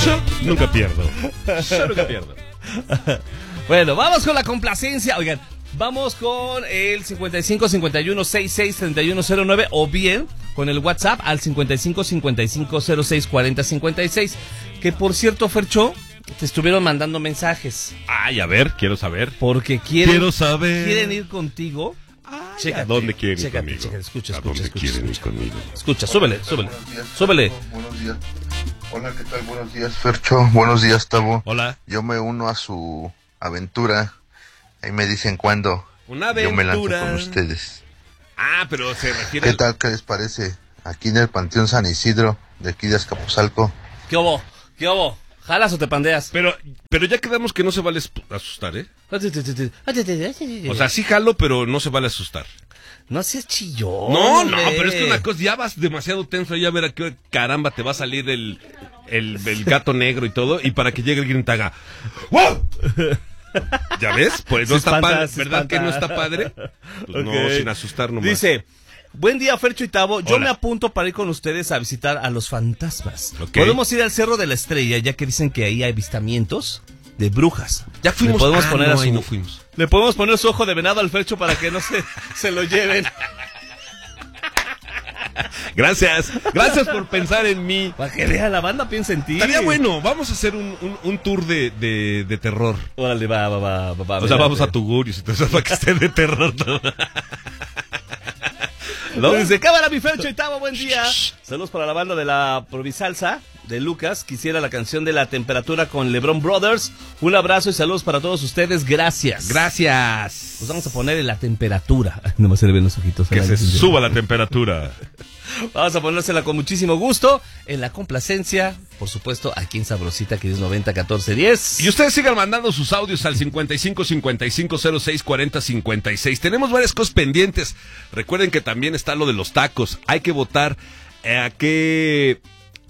Yo nunca pierdo. Yo nunca pierdo. Bueno, vamos con la complacencia. Oigan, vamos con el 55 51 66 3109 o bien con el WhatsApp al 55 55 06 40 56. Que por cierto, Fercho, te estuvieron mandando mensajes. Ay, a ver, quiero saber. Porque quieren ir contigo. Chécate, ¿a dónde quieren ir conmigo? Chécate, escucha. Quieren ir conmigo? Escucha, súbele. Súbele. Buenos días. Hola, ¿qué tal? Buenos días, Fercho. Buenos días, Tavo. Hola. Yo me uno a su aventura. Ahí me dicen cuándo. Una aventura. Yo me lanzo con ustedes. Ah, pero se refiere... ¿Qué tal? ¿Qué les parece? Aquí en el Panteón San Isidro, de aquí de Azcapotzalco. ¿Qué hubo? ¿Jalas o te pandeas? Pero ya quedamos que no se vale asustar, ¿eh? O sea, sí jalo, pero no se vale asustar. No seas chillón. No, pero es que una cosa, ya vas demasiado tenso ahí a ver a qué caramba te va a salir el gato negro y todo, y para que llegue el grito haga ¡wow! ¿Ya ves? Pues no está padre, ¿verdad que no está padre? Pues no, sin asustar nomás. Dice... Buen día, Fercho y Tavo. Yo Hola. me apunto para ir con ustedes a visitar a los fantasmas. Okay. Podemos ir al Cerro de la Estrella, ya que dicen que ahí hay avistamientos de brujas. Ya fuimos. Le podemos poner no fuimos. Le podemos poner su ojo de venado al Fercho para que no se lo lleven. Gracias por pensar en mí. Para que vea la banda, piensa en ti. Estaría bueno, vamos a hacer un tour de terror. Órale, va. O sea, vamos a Tugurios y todo eso para que esté de terror todo. ¿No? Dice, cámara, mi Fercho y Tavo, buen día. Saludos para la banda de la Provisalsa de Lucas. Quisiera la canción de La Temperatura con LeBron Brothers. Un abrazo y saludos para todos ustedes. Gracias. Pues vamos a poner La Temperatura. Nomás se le ven los ojitos. Que se suba la temperatura. Vamos a ponérsela con muchísimo gusto en la complacencia, por supuesto, aquí en Sabrosita, que es 90 14 10. Y ustedes sigan mandando sus audios al 55 55 06 40 56. Tenemos varias cosas pendientes. Recuerden que también está lo de los tacos. Hay que votar a qué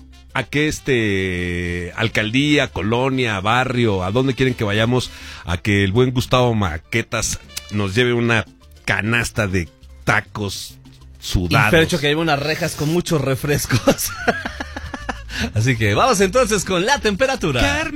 alcaldía, colonia, barrio, a dónde quieren que vayamos a que el buen Gustavo Maquetas nos lleve una canasta de tacos sudados. Y Fercho que lleva unas rejas con muchos refrescos. Así que vamos entonces con La Temperatura.